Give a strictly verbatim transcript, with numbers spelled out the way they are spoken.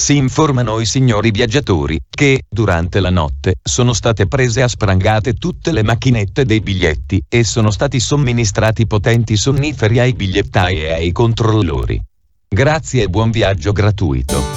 Si informano i signori viaggiatori che, durante la notte, sono state prese a sprangate tutte le macchinette dei biglietti e sono stati somministrati potenti sonniferi ai bigliettai e ai controllori. Grazie e buon viaggio gratuito.